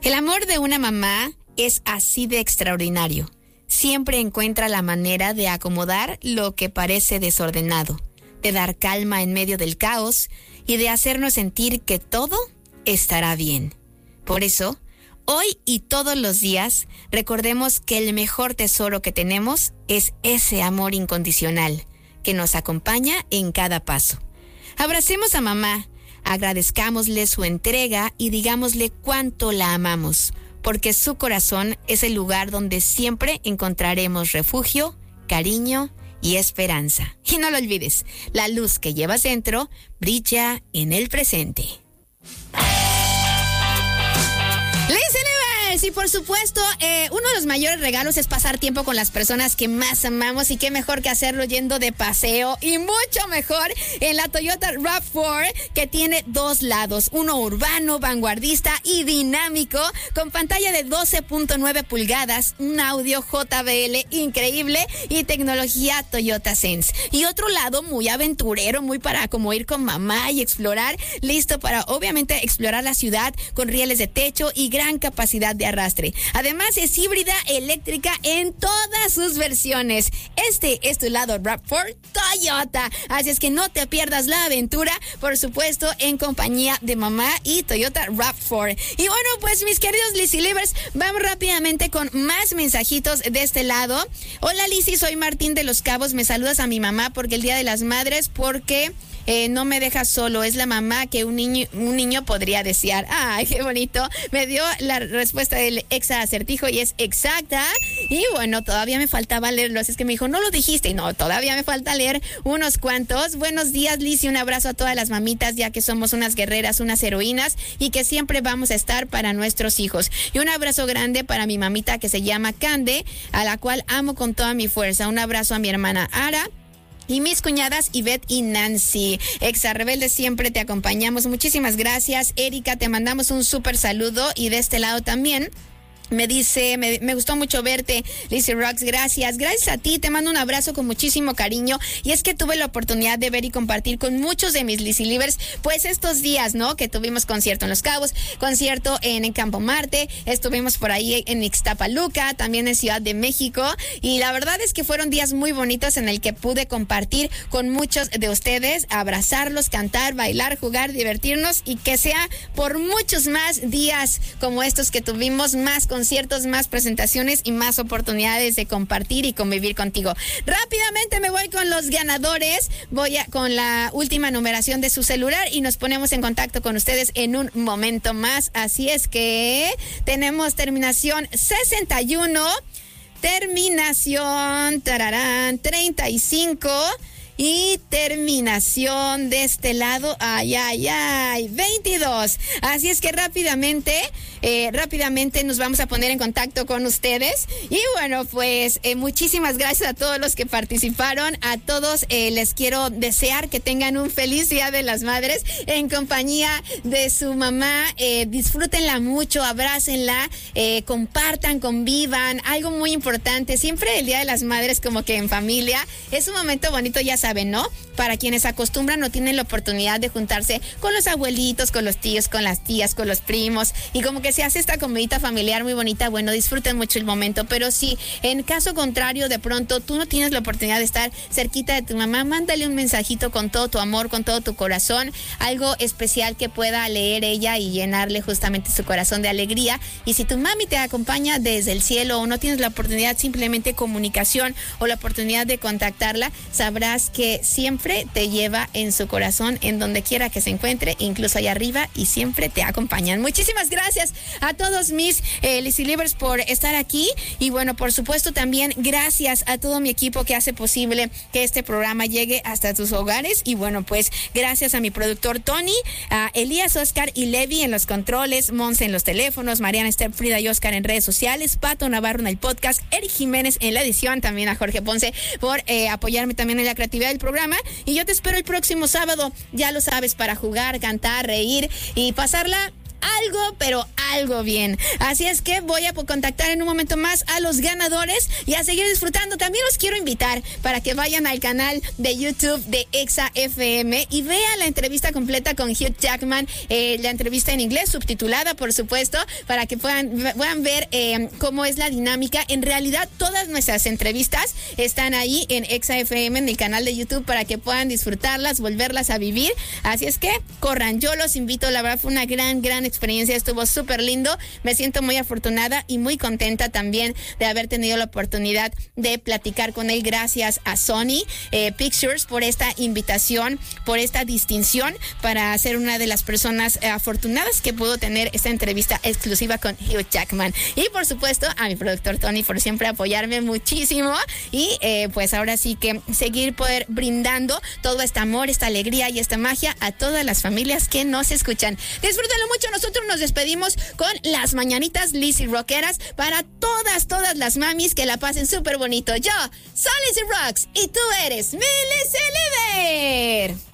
El amor de una mamá es así de extraordinario. Siempre encuentra la manera de acomodar lo que parece desordenado, de dar calma en medio del caos y de hacernos sentir que todo estará bien. Por eso, hoy y todos los días, recordemos que el mejor tesoro que tenemos es ese amor incondicional que nos acompaña en cada paso. Abracemos a mamá, agradezcámosle su entrega y digámosle cuánto la amamos, porque su corazón es el lugar donde siempre encontraremos refugio, cariño y esperanza. Y no lo olvides, la luz que llevas dentro brilla en el presente. Y por supuesto, uno de los mayores regalos es pasar tiempo con las personas que más amamos, y qué mejor que hacerlo yendo de paseo, y mucho mejor en la Toyota RAV4, que tiene dos lados, uno urbano, vanguardista y dinámico, con pantalla de 12.9 pulgadas, un audio JBL increíble y tecnología Toyota Sense, y otro lado muy aventurero, muy para como ir con mamá y explorar, listo para obviamente explorar la ciudad con rieles de techo y gran capacidad de arrastre. Además es híbrida eléctrica en todas sus versiones. Este es tu lado RAV4 Toyota. Así es que no te pierdas la aventura, por supuesto, en compañía de mamá y Toyota RAV4. Y bueno, pues mis queridos Lizzy Livers, vamos rápidamente con más mensajitos de este lado. Hola Lizzy, soy Martín de Los Cabos. Me saludas a mi mamá porque el Día de las Madres, porque no me deja solo, es la mamá que un niño podría desear. ¡Ay, qué bonito! Me dio la respuesta del ex acertijo y es exacta. Y bueno, todavía me faltaba leerlos. Es que me dijo, no lo dijiste. Y no, todavía me falta leer unos cuantos. Buenos días, Lizzy. Un abrazo a todas las mamitas, ya que somos unas guerreras, unas heroínas, y que siempre vamos a estar para nuestros hijos. Y un abrazo grande para mi mamita que se llama Cande, a la cual amo con toda mi fuerza. Un abrazo a mi hermana Ara. Y mis cuñadas Ivette y Nancy. Exa Rebelde, siempre te acompañamos. Muchísimas gracias. Erika, te mandamos un súper saludo. Y de este lado también me dice, me gustó mucho verte, Lizzy Rocks, gracias a ti, te mando un abrazo con muchísimo cariño. Y es que tuve la oportunidad de ver y compartir con muchos de mis Lizzy Livers, pues estos días, ¿no? Que tuvimos concierto en Los Cabos, concierto en Campo Marte, estuvimos por ahí en Ixtapaluca, también en Ciudad de México, y la verdad es que fueron días muy bonitos en el que pude compartir con muchos de ustedes, abrazarlos, cantar, bailar, jugar, divertirnos, y que sea por muchos más días como estos que tuvimos, más conciertos, más presentaciones y más oportunidades de compartir y convivir contigo. Rápidamente me voy con los ganadores, con la última numeración de su celular y nos ponemos en contacto con ustedes en un momento más. Así es que tenemos terminación 61, terminación 35 y terminación de este lado, 22. Así es que rápidamente nos vamos a poner en contacto con ustedes. Y bueno, pues muchísimas gracias a todos los que participaron. A todos les quiero desear que tengan un feliz Día de las Madres en compañía de su mamá. Disfrútenla mucho, abrácenla, compartan, convivan. Algo muy importante, siempre el Día de las Madres como que en familia es un momento bonito, ya saben, ¿no? Para quienes acostumbran o tienen la oportunidad de juntarse con los abuelitos, con los tíos, con las tías, con los primos, y como que se hace esta comidita familiar muy bonita. Bueno, disfruten mucho el momento, pero si en caso contrario de pronto tú no tienes la oportunidad de estar cerquita de tu mamá, mándale un mensajito con todo tu amor, con todo tu corazón, algo especial que pueda leer ella y llenarle justamente su corazón de alegría. Y si tu mami te acompaña desde el cielo o no tienes la oportunidad, simplemente comunicación o la oportunidad de contactarla, sabrás que siempre te lleva en su corazón, en donde quiera que se encuentre, incluso allá arriba, y siempre te acompañan. Muchísimas gracias a todos mis Lizzy Livers por estar aquí, y bueno, por supuesto también gracias a todo mi equipo que hace posible que este programa llegue hasta tus hogares. Y bueno, pues gracias a mi productor Tony, a Elías, Oscar y Levi en los controles, Monse en los teléfonos, Mariana, Esther, Frida y Oscar en redes sociales, Pato Navarro en el podcast, Eric Jiménez en la edición, también a Jorge Ponce por apoyarme también en la creatividad del programa. Y yo te espero el próximo sábado, ya lo sabes, para jugar, cantar, reír y pasarla algo, pero algo bien. Así es que voy a contactar en un momento más a los ganadores y a seguir disfrutando. También los quiero invitar para que vayan al canal de YouTube de Exa FM y vean la entrevista completa con Hugh Jackman, la entrevista en inglés, subtitulada, por supuesto, para que puedan ver cómo es la dinámica. En realidad, todas nuestras entrevistas están ahí en Exa FM, en el canal de YouTube, para que puedan disfrutarlas, volverlas a vivir. Así es que corran, yo los invito. La verdad fue una gran experiencia, estuvo súper lindo. Me siento muy afortunada y muy contenta también de haber tenido la oportunidad de platicar con él. Gracias a Sony Pictures por esta invitación, por esta distinción, para ser una de las personas afortunadas que pudo tener esta entrevista exclusiva con Hugh Jackman. Y por supuesto a mi productor Tony por siempre apoyarme muchísimo y pues ahora sí que seguir poder brindando todo este amor, esta alegría y esta magia a todas las familias que nos escuchan. Disfrútenlo mucho. Nosotros nos despedimos con las mañanitas Lizzy Rockeras para todas las mamis, que la pasen súper bonito. Yo soy Lizzy Rocks y tú eres mi Lizzy Líder.